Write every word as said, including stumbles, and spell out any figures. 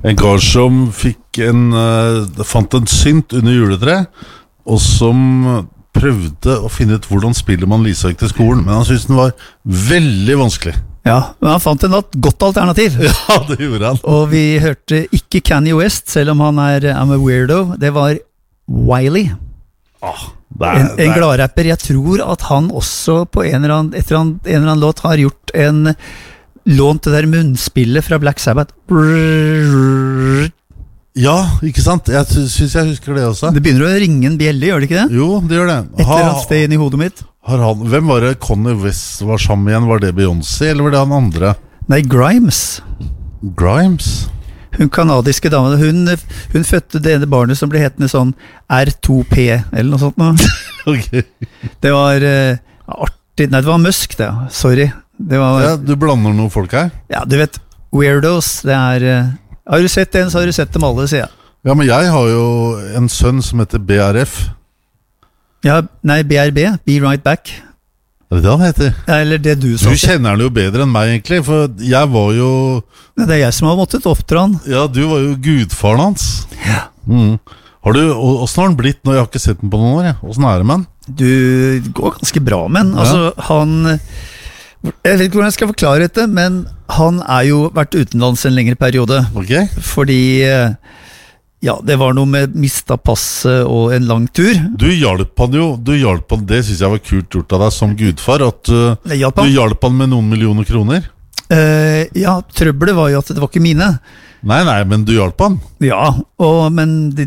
En kar som fikk en uh, fant en synt under juletre, og som prøvde å finne ut hvordan spiller man Lisa gikk til skolen, men han syntes den var veldig vanskelig. Ja, men han fant en godt alternativ. Ja, det gjorde han. Og vi hørte ikke Kanye West, selv om han er I'm a weirdo. Det var Wiley. Ah, det er, en en det er... gladrapper. Jeg tror at han også på en eller annen, etter en, en eller annen låt har gjort en lånt det der munnspillet fra Black Sabbath. Ja, ikke sant? Jeg sy- synes jeg husker det også. Det begynner å ringe en bjelle, gjør det ikke det? Jo, det gjør det. Et eller annet sted inn i hodet mitt. Har han, hvem var det Kanye West var sammen med igjen? Var det Beyoncé, eller var det han andre? Nei, Grimes. Grimes? Hun kanadiske damen, hun, hun fødte det ene barnet som ble hetende sånn R to P, eller noe sånt nå. Ok. Det var uh, artig. Nei, det var Musk, det. Sorry. Det var, Ja, du blander noen folk her. ja, du vet, weirdos, det er... Uh, har du sett en, så har du sett dem alle, sier jeg. Ja, men jeg har jo en sønn som heter B R F. Ja, nei, B R B, Be Right Back. Er det det han heter? Ja, eller det du Du sa. kjenner han jo bedre enn meg egentlig, for jeg var jo... Det er jeg som har måttet oppdra han. Ja, du var jo gudfaren hans. Ja. Mm. Har du, og- hvordan har han blitt nå? Jeg har ikke sett den på noen år, jeg. Hvordan er det med han? Du, det går ganske bra med han. Altså, han... Jeg vet ikke hvordan jeg skal forklare dette, men han er jo vært utenlands en lengre periode. Ok? Fordi, eh, ja, det var noe med mista passet og en lang tur. Du hjalp han jo, du hjalp han, det synes jeg var kult gjort av deg som gudfar, at uh, Jeg hjalp du han. hjalp han med noen millioner kroner. Eh, ja, trøbbelet var jo at det var ikke mine. Nei, nei, men du hjalp han. Ja, og, men de,